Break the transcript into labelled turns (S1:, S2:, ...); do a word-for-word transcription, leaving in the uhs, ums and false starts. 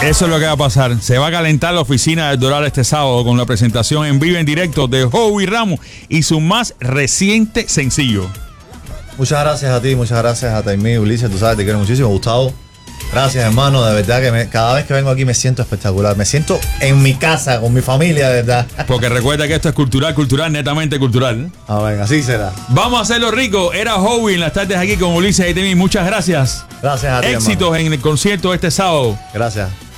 S1: Eso es lo que va a pasar. Se va a calentar la oficina del Doral este sábado con la presentación en vivo en directo de Joey Ramos y su más reciente sencillo.
S2: Muchas gracias a ti, muchas gracias a Taimí, Ulises, tú sabes, te quiero muchísimo, Gustavo. Gracias, hermano, de verdad que me, cada vez que vengo aquí me siento espectacular. Me siento en mi casa, con mi familia, de verdad.
S1: Porque recuerda que esto es cultural, cultural, netamente cultural.
S2: A ver, así será.
S1: Vamos a hacerlo rico. Era Joey en las tardes aquí con Ulises y Taimí. Muchas gracias.
S2: Gracias a ti,
S1: Éxitos
S2: hermano.
S1: en el concierto este sábado.
S2: Gracias.